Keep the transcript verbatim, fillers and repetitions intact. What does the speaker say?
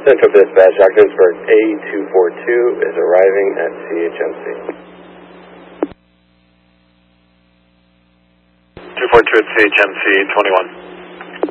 Central Dispatch, Ogdensburg A two four two is arriving at C H M C. two four two at C H M C twenty-one.